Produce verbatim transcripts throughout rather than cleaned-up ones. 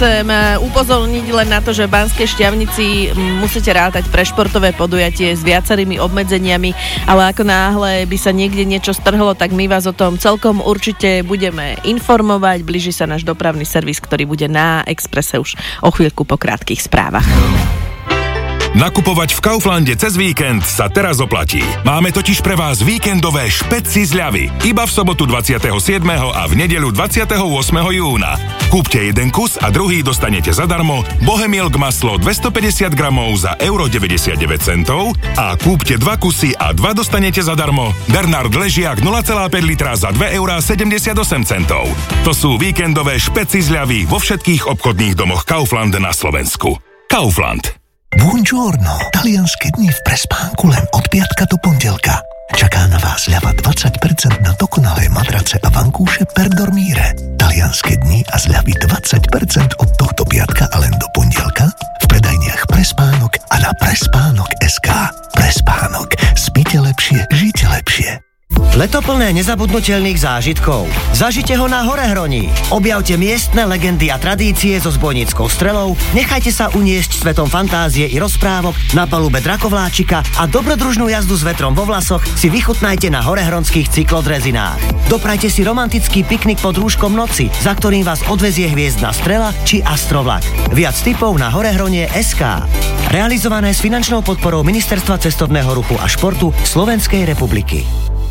chcem upozorniť len na to, že v Banskej Štiavnici musíte rátať pre športové podujatie s viacerými obmedzeniami, ale ako náhle by sa niekde niečo strhlo, tak my vás o tom celkom určite budeme informovať. Blíži sa náš dopravný servis, ktorý bude na Expresse už o chvíľku po krátkych správach. Nakupovať v Kauflande cez víkend sa teraz oplatí. Máme totiž pre vás víkendové špeci zľavy. Iba v sobotu dvadsiateho siedmeho a v nedeľu dvadsiateho ôsmeho júna. Kúpte jeden kus a druhý dostanete zadarmo Bohemilk maslo dvestopäťdesiat gramov za euro deväťdesiatdeväť centov a kúpte dva kusy a dva dostanete zadarmo Bernard Ležiak nula celá päť litra za dve eurá sedemdesiatosem centov. To sú víkendové špeci zľavy vo všetkých obchodných domoch Kaufland na Slovensku. Kaufland. Buongiorno, talianske dni v prespánku len od piatka do pondelka. Čaká na vás ľava dvadsať percent na dokonalé madrace a vankúše per dormire. Talianske dni a zľavy dvadsať percent od tohto piatka a len do pondelka v predajniach Prespánok a na prespánok bodka es ká. Prespánok. Spíte lepšie, žite lepšie. Leto plné nezabudnutelných zážitkov. Zažite ho na Horehroní. Objavte miestne legendy a tradície so zbojníckou strelou, nechajte sa uniesť svetom fantázie i rozprávok na palube drakovláčika a dobrodružnú jazdu s vetrom vo vlasoch si vychutnajte na horehronských cyklodrezinách. Doprajte si romantický piknik pod rúškom noci, za ktorým vás odvezie hviezdna strela či astrovlak. Viac tipov na horehronie bodka es ká. Realizované s finančnou podporou Ministerstva cestovného ruchu a športu Slovenskej republiky.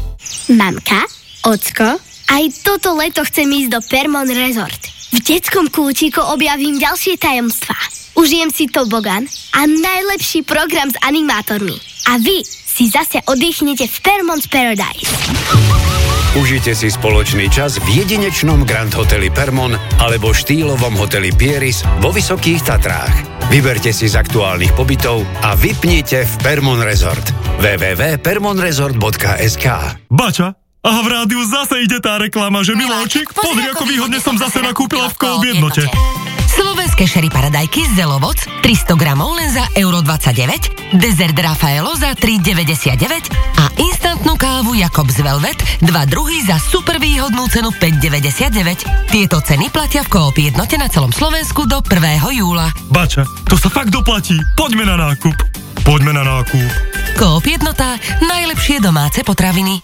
Mamka, ocko, aj toto leto chcem ísť do Permon Resort. V detskom kútiku objavím ďalšie tajomstvá. Užijem si tobogan a najlepší program s animátormi. A vy si zase oddychnete v Permon's Paradise. Užite si spoločný čas v jedinečnom Grand Hoteli Permon alebo štýlovom hoteli Pieris vo Vysokých Tatrách. Vyberte si z aktuálnych pobytov a vypnite v Permon Resort. w w w bodka permon resort bodka es ká. Bača, a v rádiu zase ide tá reklama, že Miláčik, pozri, ako výhodne som zase nakúpila v Coop jednote. Slovenské sherry paradajky z Zelovoc tristo gramov len za euro dvadsaťdeväť, dezert Rafaelo za tri deväťdesiatdeväť a instantnú kávu Jakobs Velvet dva druhy za super výhodnú cenu päť deväťdesiatdeväť. Tieto ceny platia v Coop jednote na celom Slovensku do prvého júla. Bača, to sa fakt doplatí. Poďme na nákup. Poďme na nákup. Coop jednota, najlepšie domáce potraviny.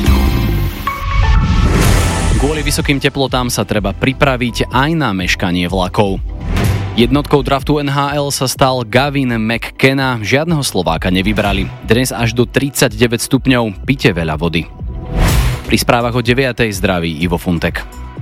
Kvôli vysokým teplotám sa treba pripraviť aj na meškanie vlakov. Jednotkou draftu en há el sa stal Gavin McKenna, žiadneho Slováka nevybrali. Dnes až do tridsaťdeväť stupňov, pite veľa vody. Pri správach o deviatej zdraví Ivo Funtek.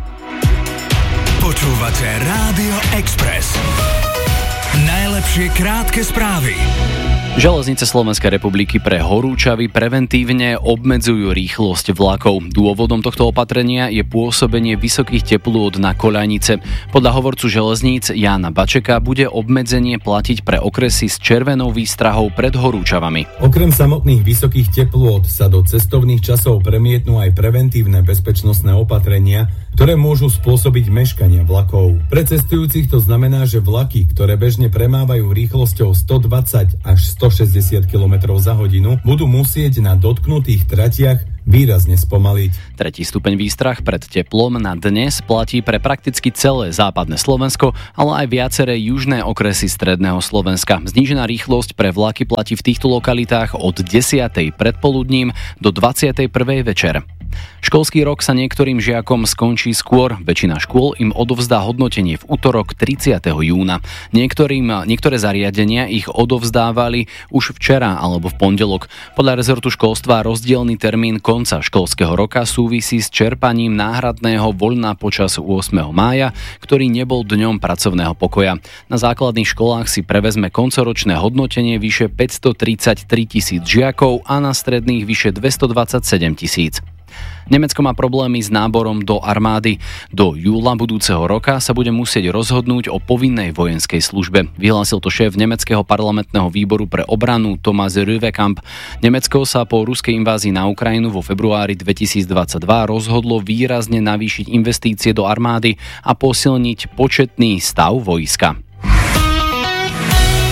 Počúvate Rádio Express. Najlepšie krátke správy. Železnice Slovenskej republiky pre horúčavy preventívne obmedzujú rýchlosť vlakov. Dôvodom tohto opatrenia je pôsobenie vysokých teplôt na koľajnice. Podľa hovorcu železníc Jána Bačeka bude obmedzenie platiť pre okresy s červenou výstrahou pred horúčavami. Okrem samotných vysokých teplôt sa do cestovných časov premietnú aj preventívne bezpečnostné opatrenia, ktoré môžu spôsobiť meškania vlakov. Pre cestujúcich to znamená, že vlaky, ktoré bežne premávajú rýchlosťou stodvadsať až stošesťdesiat kilometrov za hodinu, budú musieť na dotknutých tratiach výrazne spomaliť. Tretí stupeň výstrah pred teplom na dnes platí pre prakticky celé západné Slovensko, ale aj viaceré južné okresy stredného Slovenska. Znížená rýchlosť pre vlaky platí v týchto lokalitách od desiatej predpoludním do dvadsiatej prvej večer. Školský rok sa niektorým žiakom skončí skôr. Väčšina škôl im odovzdá hodnotenie v utorok tridsiateho júna. Niektorým, niektoré zariadenia ich odovzdávali už včera alebo v pondelok. Podľa rezortu školstva rozdielny termín konca školského roka súvisí s čerpaním náhradného voľna počas ôsmeho mája, ktorý nebol dňom pracovného pokoja. Na základných školách si prevezme koncoročné hodnotenie vyše päťstotridsaťtri tisíc žiakov a na stredných vyše dvestodvadsaťsedem tisíc. Nemecko má problémy s náborom do armády. Do júla budúceho roka sa bude musieť rozhodnúť o povinnej vojenskej službe. Vyhlásil to šéf nemeckého parlamentného výboru pre obranu Thomas Röwekamp. Nemecko sa po ruskej invázii na Ukrajinu vo februári dvetisícdvadsaťdva rozhodlo výrazne navýšiť investície do armády a posilniť početný stav vojska.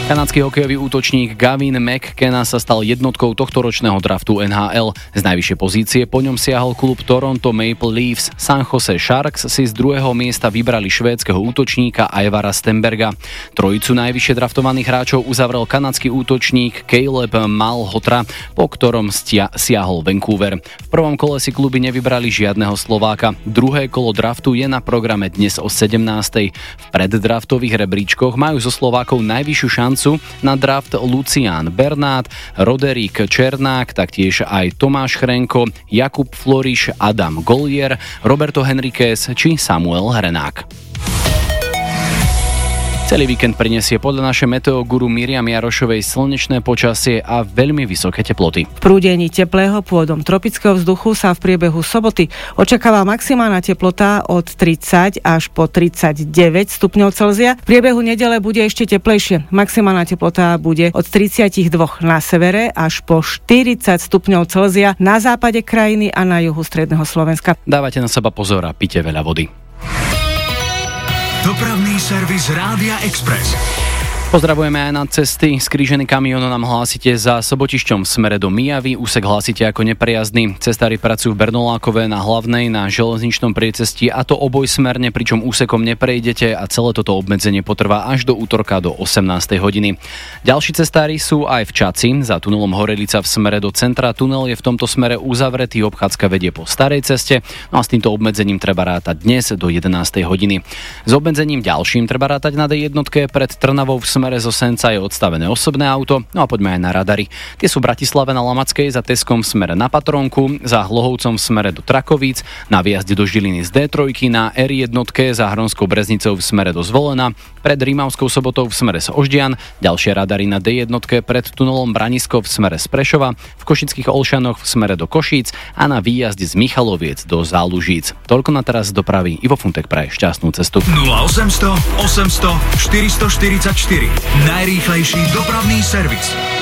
Kanadský hokejový útočník Gavin McKenna sa stal jednotkou tohtoročného draftu en há el. Z najvyššej pozície po ňom siahol klub Toronto Maple Leafs. San Jose Sharks si z druhého miesta vybrali švédskeho útočníka Aivara Stenberga. Trojicu najvyššie draftovaných hráčov uzavrel kanadský útočník Caleb Malhotra, po ktorom stia- siahol Vancouver. V prvom kole si kluby nevybrali žiadneho Slováka. Druhé kolo draftu je na programe dnes o sedemnástej. V preddraftových rebríčkoch majú zo Slovákov najvyššiu šancu na draft Lucián Bernát, Roderick Černák, taktiež aj Tomáš Chrenko, Jakub Floriš, Adam Gollier, Roberto Henriquez či Samuel Hrenák. Celý víkend prinesie podľa našej meteoguru Miriam Jarošovej slnečné počasie a veľmi vysoké teploty. V prúdení teplého pôdom tropického vzduchu sa v priebehu soboty očakáva maximálna teplota od tridsať až po tridsaťdeväť stupňov Celzia. V priebehu nedele bude ešte teplejšie. Maximálna teplota bude od tridsaťdva na severe až po štyridsať stupňov Celzia na západe krajiny a na juhu stredného Slovenska. Dávajte na seba pozor a pite veľa vody. Dopravný servis Rádia Express. Pozdravujeme aj na cesty. Skrížený kamión nám hlásite za Sobotišťom v smere do Mijavy. Úsek hlásite ako nepriazny. Cestári pracujú v Bernolákove na hlavnej na železničnom priecestí a to obojsmerne, pričom úsekom neprejdete a celé toto obmedzenie potrvá až do útorka do osemnástej hodiny. Ďalší cestári sú aj v Čaci za tunelom Horelica v smere do centra. Tunel je v tomto smere uzavretý, obchádzka vedie po starej ceste. No a s týmto obmedzením treba rátať dnes do jedenástej hodiny. S obmedzením ďalším treba rátať na dé jedna pred Trnavou v smere zo Senca je odstavené osobné auto. No a poďme aj na radary. Tie sú v Bratislave na Lamackej, za Teskom v smere na Patrónku, za Hlohovcom v smere do Trakovíc, na výjazde do Žiliny z dé tri, na er jedna za Hronskou Breznicou v smere do Zvolena, pred Rímavskou Sobotou v smere z Oždian, ďalšie radary na dé jedna pred tunelom Branisko v smere z Prešova, v Košických Olšanoch v smere do Košíc a na výjazde z Michaloviec do Zálužíc. Toľko na teraz dopravy. Ivo Funtek praje šťastnú cestu. nula osem nula nula osem nula nula štyri štyri štyri Najrýchlejší dopravný servis.